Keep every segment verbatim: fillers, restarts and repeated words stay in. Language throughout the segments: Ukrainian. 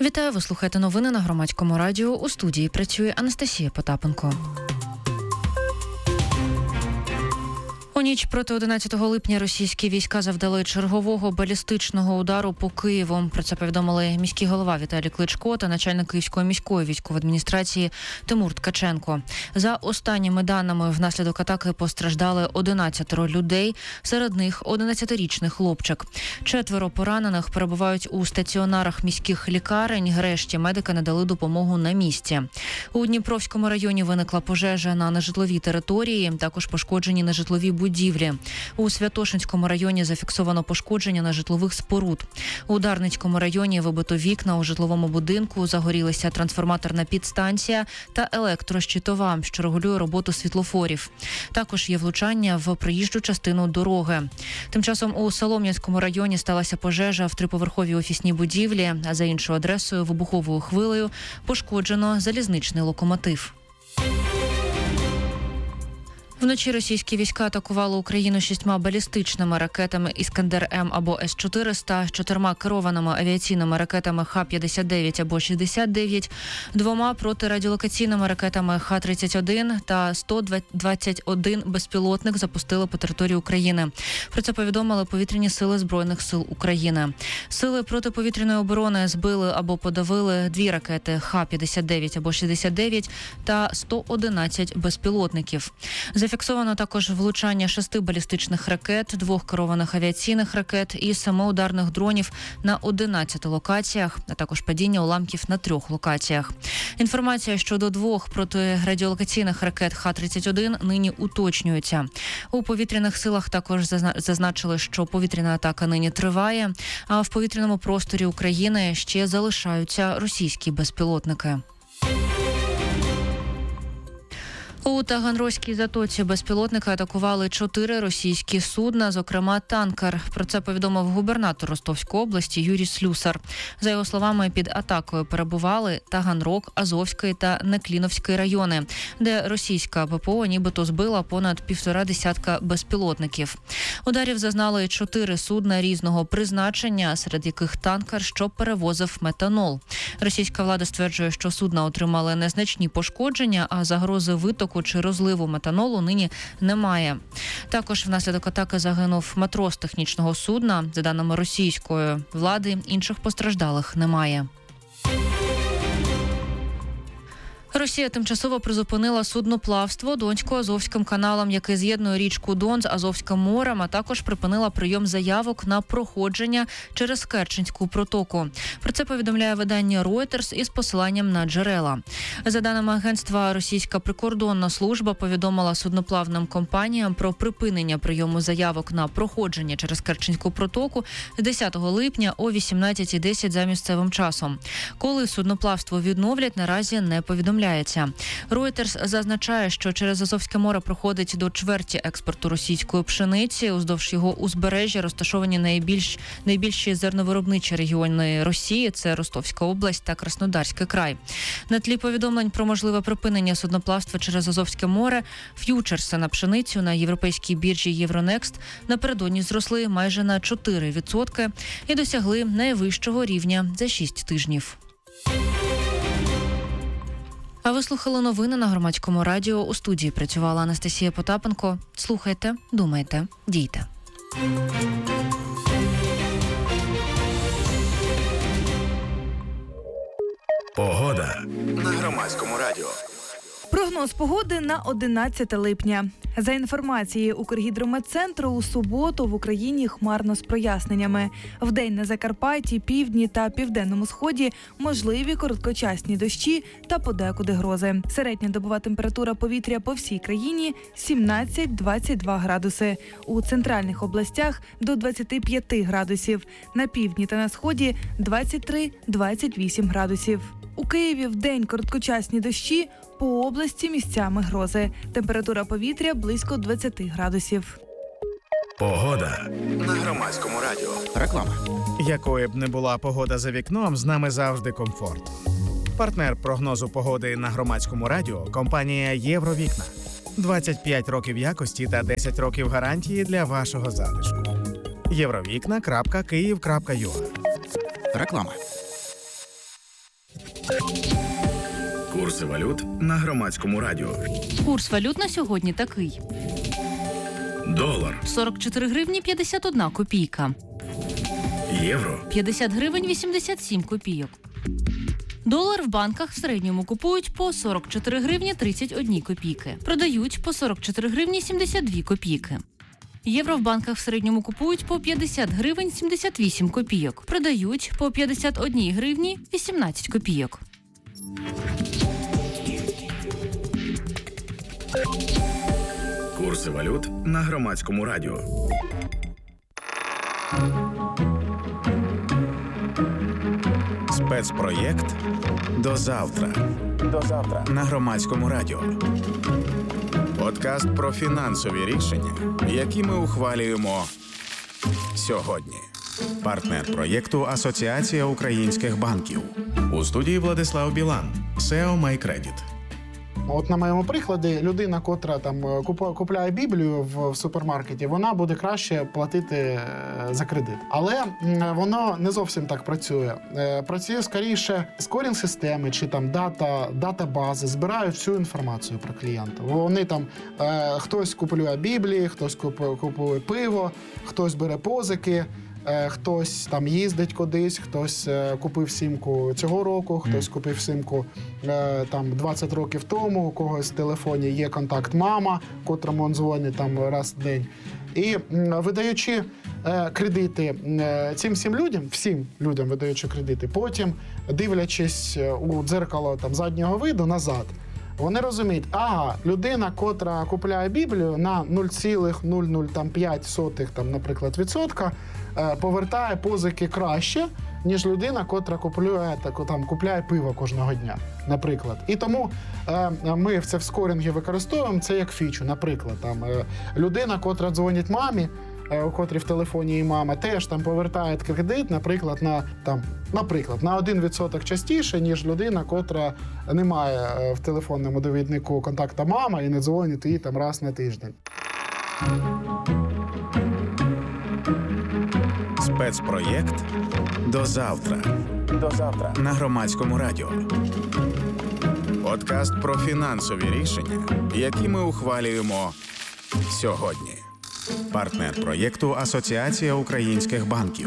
Вітаю, ви слухаєте новини на Громадському радіо. У студії працює Анастасія Потапенко. У ніч проти одинадцятого липня російські війська завдали чергового балістичного удару по Києву. Про це повідомили міський голова Віталій Кличко та начальник Київської міської військової адміністрації Тимур Ткаченко. За останніми даними, внаслідок атаки постраждали одинадцять людей, серед них одинадцятирічний хлопчик. Четверо поранених перебувають у стаціонарах міських лікарень, решті медики надали допомогу на місці. У Дніпровському районі виникла пожежа на нежитловій території, також пошкоджені нежитлові будівлі. У Святошинському районі зафіксовано пошкодження нежитлових споруд. У Дарницькому районі вибито вікна у житловому будинку, загорілася трансформаторна підстанція та електрощитова, що регулює роботу світлофорів. Також є влучання в проїжджу частину дороги. Тим часом у Солом'янському районі сталася пожежа в триповерховій офісній будівлі, а за іншою адресою вибуховою хвилею пошкоджено залізничний локомотив. Вночі російські війська атакували Україну шістьма балістичними ракетами «Іскандер-М» або С чотириста, чотирма керованими авіаційними ракетами Х п'ятдесят дев'ять або шістдесят дев'ять, двома протирадіолокаційними ракетами Х тридцять один та сто двадцять один безпілотник запустили по території України. Про це повідомили повітряні сили Збройних сил України. Сили протиповітряної оборони збили або подавили дві ракети Х п'ятдесят дев'ять або шістдесят дев'ять та сто одинадцять безпілотників. Зафіксовано також влучання шести балістичних ракет, двох керованих авіаційних ракет і семи ударних дронів на одинадцяти локаціях, а також падіння уламків на трьох локаціях. Інформація щодо двох протирадіолокаційних ракет Х тридцять один нині уточнюється. У повітряних силах також зазначили, що повітряна атака нині триває, а в повітряному просторі України ще залишаються російські безпілотники. У Таганрозькій затоці безпілотники атакували чотири російські судна, зокрема танкер. Про це повідомив губернатор Ростовської області Юрій Слюсар. За його словами, під атакою перебували Таганрог, Азовський та Некліновський райони, де російська ППО нібито збила понад півтора десятка безпілотників. Ударів зазнали чотири судна різного призначення, серед яких танкер, що перевозив метанол. Російська влада стверджує, що судна отримали незначні пошкодження, а загрози витоку чи розливу метанолу нині немає. Також внаслідок атаки загинув матрос технічного судна. За даними російської влади, інших постраждалих немає. Росія тимчасово призупинила судноплавство Донсько-Азовським каналом, який з'єднує річку Дон з Азовським морем, а також припинила прийом заявок на проходження через Керченську протоку. Про це повідомляє видання Reuters із посиланням на джерела. За даними агентства, російська прикордонна служба повідомила судноплавним компаніям про припинення прийому заявок на проходження через Керченську протоку десятого липня о вісімнадцятій десять за місцевим часом. Коли судноплавство відновлять, наразі не повідомляється. Reuters зазначає, що через Азовське море проходить до чверті експорту російської пшениці. Уздовж його узбережжя розташовані найбільш, найбільші зерновиробничі регіони Росії – це Ростовська область та Краснодарський край. На тлі повідомлень про можливе припинення судноплавства через Азовське море, ф'ючерси на пшеницю на європейській біржі Євронекст напередодні зросли майже на чотири відсотки і досягли найвищого рівня за шість тижнів. А ви слухали новини на Громадському радіо. У студії працювала Анастасія Потапенко. Слухайте, думайте, дійте. Погода на Громадському радіо. Прогноз погоди на одинадцяте липня. За інформацією Укргідрометцентру, у суботу в Україні хмарно з проясненнями. Вдень на Закарпатті, півдні та південному сході можливі короткочасні дощі та подекуди грози. Середня добова температура повітря по всій країні – сімнадцять - двадцять два градуси. У центральних областях – до двадцяти п'яти градусів. На півдні та на сході – двадцять три - двадцять вісім градусів. У Києві вдень короткочасні дощі, по області місцями грози. Температура повітря близько двадцяти градусів. Погода на Громадському радіо. Реклама. Якою б не була погода за вікном, з нами завжди комфорт. Партнер прогнозу погоди на Громадському радіо – компанія «Євровікна». двадцять п'ять років якості та десять років гарантії для вашого затишку. євровікна крапка київ крапка ю а. Реклама. Курси валют на Громадському радіо. Курс валют на сьогодні такий. Долар сорок чотири гривні п'ятдесят одна копійка. Євро п'ятдесят гривень вісімдесят сім копійок. Долар в банках в середньому купують по сорок чотири гривні тридцять одна копійки. Продають по сорок чотири гривні сімдесят дві копійки. Євро в банках в середньому купують по п'ятдесят гривень сімдесят вісім копійок. Продають по п'ятдесят одна гривні вісімнадцять копійок. Курси валют на Громадському радіо. Спецпроєкт «До завтра». До завтра на Громадському радіо. Подкаст про фінансові рішення, які ми ухвалюємо сьогодні. Партнер проєкту «Асоціація українських банків». У студії Владислав Білан, сео MyCredit. От на моєму прикладі, людина, котра там купує Біблію в, в супермаркеті, вона буде краще платити за кредит. Але воно не зовсім так працює. Працює скоріше скорінг-системи чи там дата, дата-бази, збирають всю інформацію про клієнта. Вони там, е, хтось купує Біблії, хтось купує, купує пиво, хтось бере позики, хтось там їздить кудись, хтось купив сімку цього року, хтось купив сімку там двадцять років тому, у когось в телефоні є контакт мама, котрому він дзвонить там раз в день. І видаючи кредити цим всім людям, всім людям видаючи кредити, потім дивлячись у дзеркало там заднього виду назад, вони розуміють, ага, людина, котра купує Біблію на нуль цілих нуль нуль п'ять, там, наприклад, відсотка, повертає позики краще, ніж людина, котра купує, так, там, купує пиво кожного дня, наприклад. І тому е, ми це в скорінгі використовуємо це як фічу. Наприклад, там, е, людина, котра дзвонить мамі, у котрій в телефоні її мама, теж там повертає кредит, наприклад, на, там, наприклад, на один відсоток частіше, ніж людина, котра не має в телефонному довіднику контакта мама і не дзвонить їй там раз на тиждень. Спецпроєкт «До завтра». До завтра на Громадському радіо. Подкаст про фінансові рішення, які ми ухвалюємо сьогодні. Партнер проєкту «Асоціація українських банків».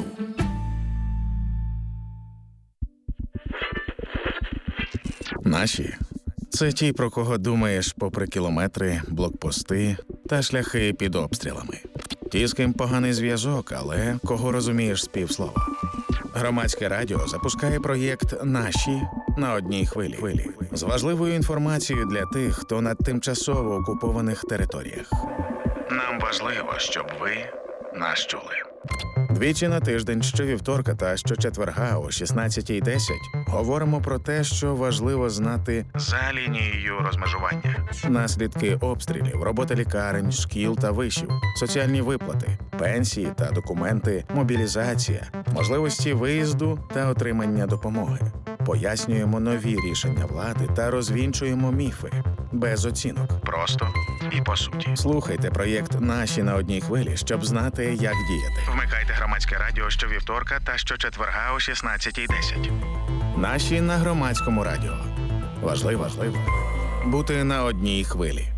Наші – це ті, про кого думаєш попри кілометри, блокпости та шляхи під обстрілами. Ті, з ким поганий зв'язок, але кого розумієш з півслова. Громадське радіо запускає проєкт «Наші» на одній хвилі. З важливою інформацією для тих, хто на тимчасово окупованих територіях. Нам важливо, щоб ви нас чули. Двічі на тиждень, щовівторка та щочетверга о шістнадцятій десять говоримо про те, що важливо знати за лінією розмежування. Наслідки обстрілів, робота лікарень, шкіл та вишів, соціальні виплати, пенсії та документи, мобілізація, можливості виїзду та отримання допомоги. Пояснюємо нові рішення влади та розвінчуємо міфи. Без оцінок. Просто і по суті. Слухайте проєкт «Наші» на одній хвилі, щоб знати, як діяти. Вмикайте Громадське радіо щовівторка та щочетверга о шістнадцятій десять. «Наші» на Громадському радіо. Важливо, важливо бути на одній хвилі.